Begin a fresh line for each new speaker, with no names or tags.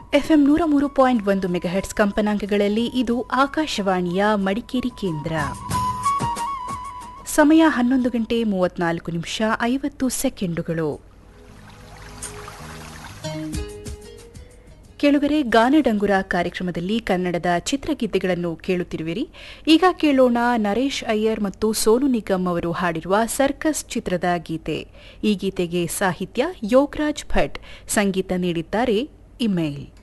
FM 103.1 megahertz ಕಂಪನಾಂಕಗಳಲ್ಲಿ ಇದು ಆಕಾಶವಾಣಿಯ ಮಡಿಕೇರಿ ಕೇಂದ್ರ. ಸಮಯ 11:34:50. ಕೇಳುಗರೆ, ಗಾನಡಂಗುರ ಕಾರ್ಯಕ್ರಮದಲ್ಲಿ ಕನ್ನಡದ ಚಿತ್ರಗೀತೆಗಳನ್ನು ಕೇಳುತ್ತಿರುವಿರಿ. ಈಗ ಕೇಳೋಣ ನರೇಶ್ ಅಯ್ಯರ್ ಮತ್ತು ಸೋನು ನಿಗಮ್ ಅವರು ಹಾಡಿರುವ ಸರ್ಕಸ್ ಚಿತ್ರದ ಗೀತೆ. ಈ ಗೀತೆಗೆ ಸಾಹಿತ್ಯ ಯೋಗರಾಜ್ ಭಟ್, ಸಂಗೀತ ನೀಡಿದ್ದಾರೆ ಇಮೇಲ್.